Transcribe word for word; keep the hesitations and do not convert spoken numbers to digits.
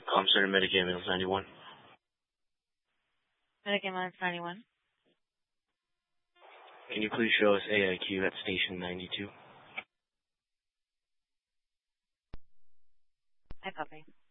Com Center Medicaid Ambulance ninety-one. Medicaid Ambulance ninety-one. Can you please show us A I Q at station ninety-two? I copy.